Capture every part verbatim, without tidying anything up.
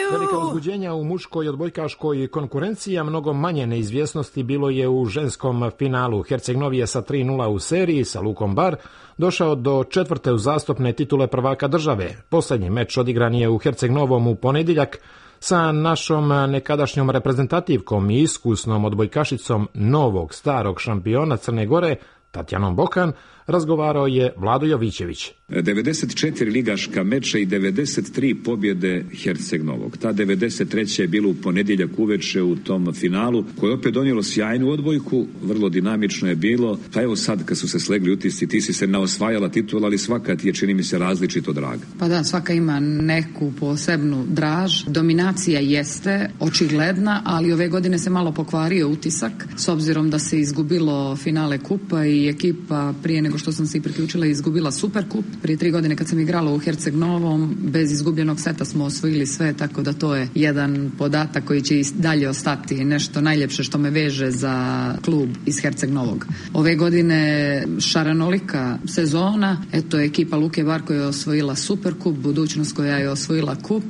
Velika uzbuđenja u muškoj odbojkaškoj konkurenciji, a mnogo manje neizvjesnosti bilo je u ženskom finalu. Herceg Novi je sa tri nula u seriji sa Lukom Bar došao do četvrte uzastopne titule prvaka države. Posljednji meč odigran je u Herceg Novom u ponedjeljak sa našom nekadašnjom reprezentativkom i iskusnom odbojkašicom novog starog šampiona Crne Gore, Tatjanom Bokan, razgovarao je Vlado Jovićević. devedeset četiri ligaška meča i devedeset tri pobjede Herceg Novog. Ta devedeset treća je bilo u ponedjeljak uveče u tom finalu, koje je opet donijelo sjajnu odbojku, vrlo dinamično je bilo. Pa evo sad kad su se slegli utisci, ti si se naosvajala titula, ali svaka ti je, čini mi se, različito draga. Pa da, svaka ima neku posebnu draž. Dominacija jeste očigledna, ali ove godine se malo pokvario utisak, s obzirom da se izgubilo finale kupa i ekipa prije nego što sam se i priključila izgubila Superkup. Prije tri godine kad sam igrala u Herceg Novom, bez izgubljenog seta smo osvojili sve, tako da to je jedan podatak koji će i dalje ostati nešto najljepše što me veže za klub iz Herceg Novog. Ove godine šarenolika sezona, eto ekipa Luke Bar koja je osvojila Superkup, Budućnost koja je osvojila kup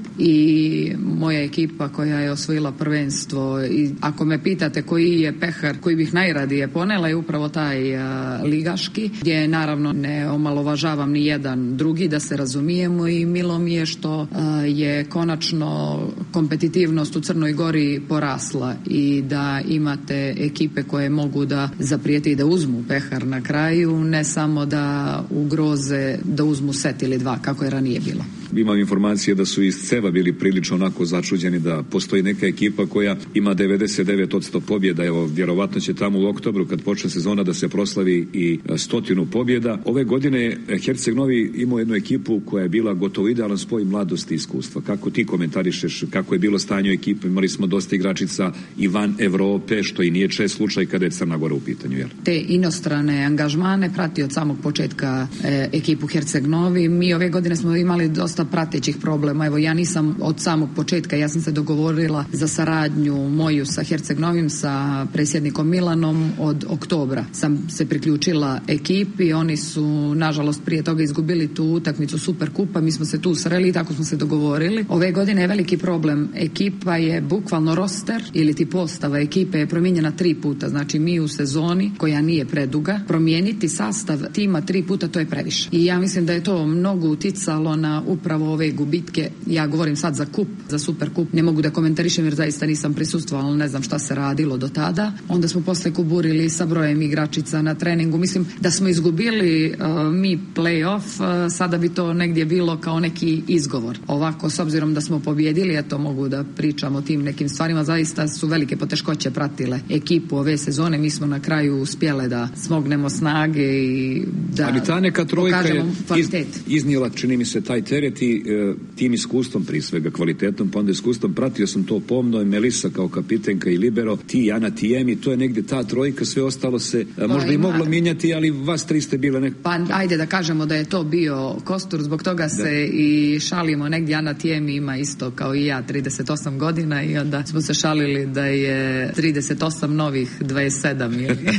i moja ekipa koja je osvojila prvenstvo. I ako me pitate koji je pehar koji bih najradije ponela, je upravo taj a, ligaški, gdje naravno ne omalovažavam ni jedan drugi, da se razumijemo, i milo mi je što a, je konačno kompetitivnost u Crnoj Gori porasla i da imate ekipe koje mogu da zaprijete i da uzmu pehar na kraju, ne samo da ugroze da uzmu set ili dva kako je ranije bilo. Imam informacije da su iz Ceva bili prilično onako začuđeni da postoji neka ekipa koja ima devedeset devet posto pobjeda. Evo, vjerovatno će tamo u oktobru kad počne sezona da se proslavi i stotinu pobjeda. Ove godine Herceg Novi imao jednu ekipu koja je bila gotovo idealan spoj mladosti i iskustva. Kako ti komentarišeš, kako je bilo stanje u ekipi? Imali smo dosta igračica i van Evrope, što i nije čest slučaj kada je Crna Gora u pitanju, jel? Te inostrane angažmane prati od samog početka e, ekipu Herceg Novi. Mi ove godine smo imali dosta pratećih problema. Evo, ja nisam od samog početka, ja sam se dogovorila za saradnju moju sa Herceg Novim, sa predsjednikom Milanom, od oktobra sam se priključila ekipi. Oni su nažalost prije toga izgubili tu utakmicu Superkupa, mi smo se tu sreli i tako smo se dogovorili. Ove godine je veliki problem, ekipa je bukvalno roster ili ti postava ekipe je promijenjena tri puta, znači mi u sezoni koja nije preduga, promijeniti sastav tima tri puta, to je previše. I ja mislim da je to mnogo uticalo na upravo ove gubitke. Ja govorim sad za kup, za Superkup, ne mogu da komentarišem jer zaista nisam prisustvovala, ne znam šta se radilo do tada. Onda smo posle kuburili sa brojem igračica na treningu. Mislim da smo izgubili uh, mi play-off, uh, sada bi to negdje bilo kao neki izgovor. Ovako, s obzirom da smo pobjedili, ja to mogu da pričam o tim nekim stvarima, zaista su velike poteškoće pratile ekipu ove sezone. Mi smo na kraju uspjele da smognemo snage i da ali ta neka trojka je iz, iznijela, čini mi se, taj teret i e, tim iskustvom, prije svega kvalitetom, pa onda iskustvom, pratio sam to pomno, i Melisa kao kapitenka i libero, ti, Ana Tijemi, to je negdje ta trojka, sve ostalo se a, možda i moglo mijenjati, ali vas tri ste bile nek... Pa ajde da kažemo da je to bio kostur, zbog toga da se i šalimo negdje. Ana Tijemi ima isto kao i ja trideset osam godina i onda smo se šalili da je trideset osam novih dvadeset sedam.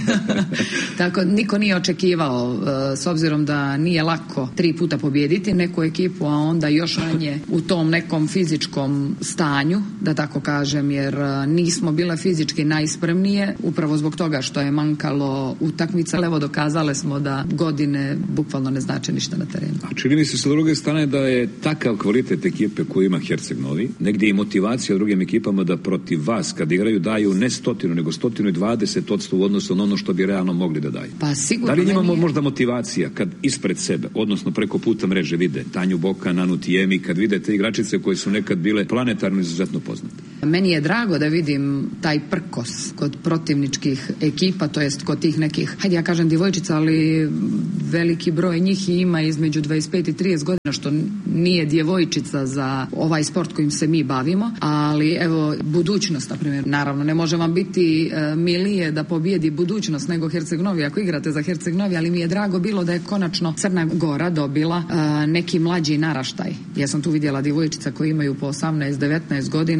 Tako, niko nije očekivao, s obzirom da nije lako tri puta pobijediti neku ekipu, a onda još manje u tom nekom fizičkom stanju, da tako kažem, jer nismo bile fizički najspremnije, upravo zbog toga što je mankalo utakmica. Evo, dokazale smo da godine bukvalno ne znače ništa na terenu. A čini mi se sa druge strane da je takav kvalitet ekipe koju ima Herceg Novi, negdje i motivacija drugim ekipama da protiv vas kad igraju daju ne stotinu, nego stotinu i dvadeset odsto u odnosu na ono što bi realno mogli da daju. Pa sigurno. Da li njima nije... možda motivacija kad ispred sebe, odnosno preko puta mreže vide Tanju Bokan, Anu Tijemi, kad vide te igračice koje su nekad bile planetarno izuzetno poznate? Meni je drago da vidim taj prkos kod protivničkih ekipa, to jest kod tih nekih, hajde ja kažem djevojčica, ali veliki broj njih ima između dvadeset pet i trideset godina, što nije djevojčica za ovaj sport kojim se mi bavimo, ali evo Budućnost, na primjer, naravno ne može vam biti e, milije da pobijedi Budućnost nego Herceg Novi ako igrate za Herceg Novi, ali mi je drago bilo da je konačno Crna Gora dobila e, neki mlađi naraštaj. Ja sam tu vidjela djevojčica koji imaju po osamnaest devetnaest godine, koji se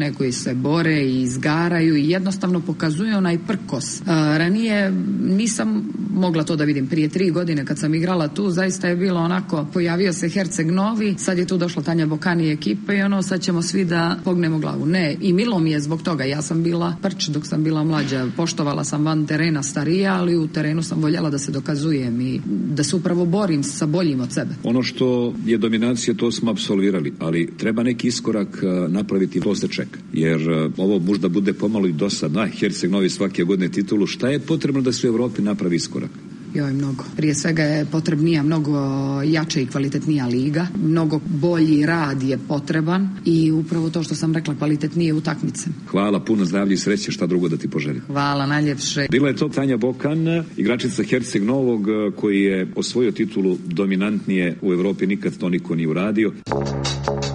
se bore i izgaraju i jednostavno pokazuju onaj prkos. Ranije nisam mogla to da vidim. Prije tri godine kad sam igrala tu, zaista je bilo onako, pojavio se Herceg Novi, sad je tu došla Tanja Bokani i ekipa i ono, sad ćemo svi da pognemo glavu. Ne, i milo mi je zbog toga. Ja sam bila prč dok sam bila mlađa. Poštovala sam van terena starija, ali u terenu sam voljela da se dokazujem i da se upravo borim sa boljim od sebe. Ono što je dominacija, to smo apsolvirali, ali treba neki iskorak napraviti, to se čeka. Jer ovo možda bude pomalo i dosadno. Herceg Novi svake godine titulu. Šta je potrebno da se u Evropi napravi iskorak? Joj, mnogo. Prije svega je potrebnija mnogo jača i kvalitetnija liga. Mnogo bolji rad je potreban i upravo to što sam rekla, kvalitetnije utakmice. Hvala, puno zdravlja i sreće, šta drugo da ti poželim. Hvala, najljepše. Bila je to Tanja Bokan, igračica Herceg Novog, koji je osvojio titulu dominantnije u Evropi, nikad to niko nije uradio.